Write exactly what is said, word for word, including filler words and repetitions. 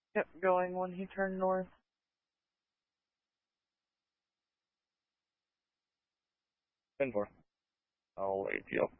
Kept going when he turned north. ten four. I'll A T L.